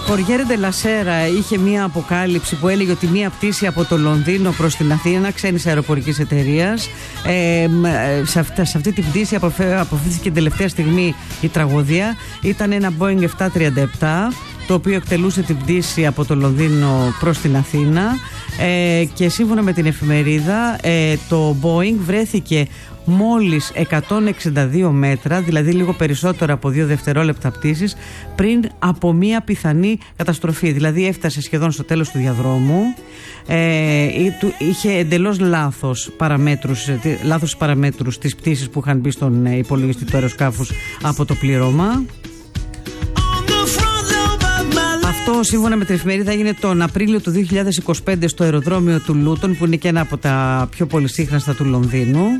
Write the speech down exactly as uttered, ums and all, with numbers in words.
Κοριέρε ντε λα Σέρα είχε μία αποκάλυψη που έλεγε ότι μία πτήση από το Λονδίνο προς την Αθήνα, ξένης αεροπορικής εταιρείας, ε, σε, αυτή, σε αυτή την πτήση αποφύθηκε την τελευταία στιγμή η τραγωδία. Ήταν ένα Boeing επτακόσια τριάντα επτά, το οποίο εκτελούσε την πτήση από το Λονδίνο προς την Αθήνα, ε, και σύμφωνα με την εφημερίδα, ε, το Boeing βρέθηκε μόλις εκατόν εξήντα δύο μέτρα, δηλαδή λίγο περισσότερο από δύο δευτερόλεπτα πτήσης, πριν από μία πιθανή καταστροφή. Δηλαδή έφτασε σχεδόν στο τέλος του διαδρόμου, ε, είχε εντελώς λάθος παραμέτρους, λάθος παραμέτρους της πτήσης που είχαν μπει στον υπολογιστή του αεροσκάφους από το πλήρωμα. Αυτό σύμφωνα με την εφημερίδα έγινε τον Απρίλιο του δύο χιλιάδες είκοσι πέντε στο αεροδρόμιο του Λούτον, που είναι και ένα από τα πιο πολυσύχναστα του Λονδίνου.